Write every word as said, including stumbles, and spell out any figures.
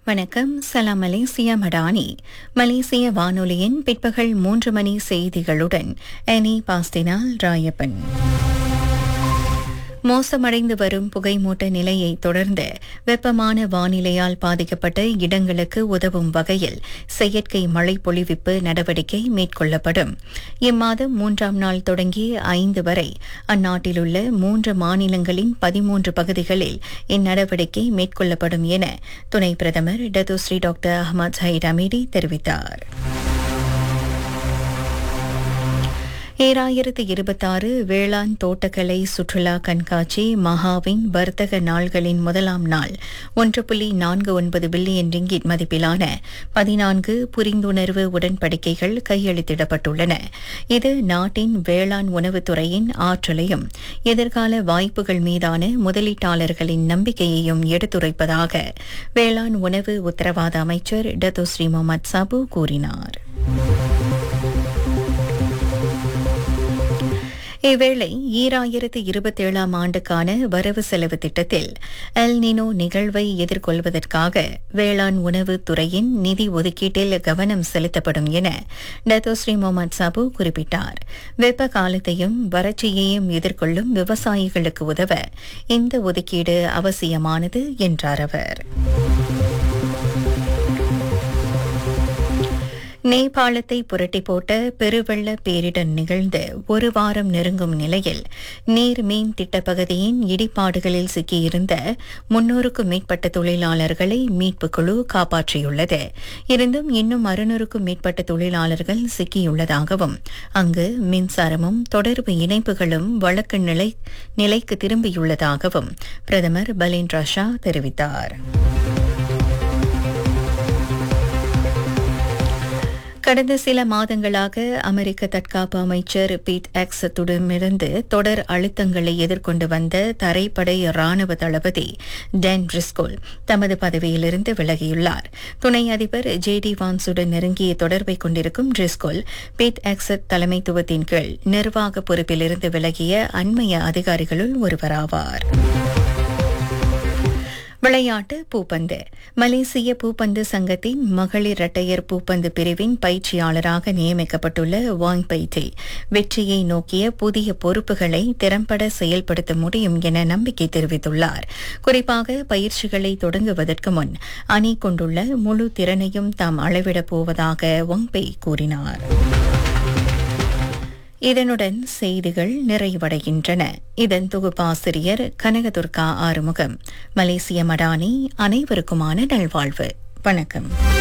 வணக்கம். சலாம் மலேசியா மடானி. மலேசிய வானொலியின் பிற்பகல் மூன்று மணி செய்திகளுடன் அனி பாஸ்தினால் ராயப்பன். மோசமடைந்து வரும் புகைமூட்ட நிலையை தொடர்ந்து வெப்பமான வானிலையால் பாதிக்கப்பட்ட இடங்களுக்கு உதவும் வகையில் செயற்கை மழை பொழிவிப்பு நடவடிக்கை மேற்கொள்ளப்படும். இம்மாதம் மூன்றாம் நாள் தொடங்கி ஐந்து வரை அந்நாட்டிலுள்ள மூன்று மாநிலங்களின் பதிமூன்று பகுதிகளில் இந்நடவடிக்கை மேற்கொள்ளப்படும் என துணை பிரதமர் Datuk Seri doctor Ahmad Zayed Hamidi தெரிவித்தார். ஈராயிரத்து இருபத்தாறு வேளாண் தோட்டக்கலை சுற்றுலா கண்காட்சி மகாவின் வர்த்தக நாள்களின் முதலாம் நாள் ஒன்று புள்ளி நான்கு ஒன்பது பில்லியன் ரிங்கிட் மதிப்பிலான பதினான்கு புரிந்துணர்வு உடன்படிக்கைகள் கையெழுத்திடப்பட்டுள்ளன. இது நாட்டின் வேளாண் உணவுத்துறையின் ஆற்றலையும் எதிர்கால வாய்ப்புகள் மீதான முதலீட்டாளர்களின் நம்பிக்கையையும் எடுத்துரைப்பதாக வேளாண் உணவு உத்தரவாத அமைச்சர் டத்துஸ்ரீ முகமது சாபு கூறினார். இவ்வேளை ஈராயிரத்து இருபத்தேழாம் ஆண்டுக்கான வரவு செலவு திட்டத்தில் எல் நினோ நிகழ்வை எதிர்கொள்வதற்காக வேளாண் உணவு துறையின் நிதி ஒதுக்கீட்டில் கவனம் செலுத்தப்படும் என டத்தோஸ்ரீ முகமது சாபு குறிப்பிட்டார். வெப்ப காலத்தையும் வறட்சியையும் எதிர்கொள்ளும் விவசாயிகளுக்கு உதவ இந்த ஒதுக்கீடு அவசியமானது என்றார் அவர். நேபாளத்தை புரட்டி போட்ட பெருவெள்ள பேரிடர் நிகழ்ந்து ஒரு வாரம் நெருங்கும் நிலையில் நீர் மீன் திட்டப்பகுதியின் இடிபாடுகளில் சிக்கியிருந்த முன்னூறுக்கும் மேற்பட்ட தொழிலாளர்களை மீட்புக் குழு காப்பாற்றியுள்ளது. இருந்தும் இன்னும் அறுநூறுக்கும் மேற்பட்ட தொழிலாளர்கள் சிக்கியுள்ளதாகவும் அங்கு மின்சாரமும் தொடர்பு இணைப்புகளும் வழக்கு நிலை நிலைக்கு திரும்பியுள்ளதாகவும் பிரதமர் பலின் ஷா தெரிவித்தார். கடந்த சில மாதங்களாக அமெரிக்க தற்காப்பு அமைச்சர் பீட் எக்ஸத்திடமிருந்து தொடர் அழுத்தங்களை எதிர்கொண்டு வந்த தரைப்படை ராணுவ தளபதி டேன் பிரிஸ்கோல் தமது பதவியிலிருந்து விலகியுள்ளார். துணை அதிபர் ஜே டி வான்ஸுடன் நெருங்கிய தொடர்பை கொண்டிருக்கும் பிரிஸ்கோல் பீட் எக்ஸத் தலைமைத்துவத்தின் கீழ் நிர்வாக பொறுப்பிலிருந்து விலகிய அண்மைய அதிகாரிகளுள் ஒருவராவார். விளையாட்டு பூப்பந்து. மலேசிய பூப்பந்து சங்கத்தின் மகளிர் இரட்டையர் பூப்பந்து பிரிவின் பயிற்சியாளராக நியமிக்கப்பட்டுள்ள வாங் பைத்தே வெற்றியை நோக்கிய புதிய பொறுப்புகளை திறம்பட செயல்படுத்த முடியும் என நம்பிக்கை தெரிவித்துள்ளார். குறிப்பாக பயிற்சிகளை தொடங்குவதற்கு முன் அணி கொண்டுள்ள முழு திறனையும் தாம் அளவிடப் போவதாக வாங் பை கூறினார். இதனுடன் செய்திகள் நிறைவடைகின்றன. இதன் தொகுப்பாசிரியர் கனகதுர்கா ஆறுமுகம். மலேசிய மடானி. அனைவருக்குமான நல்வாழ்வு. வணக்கம்.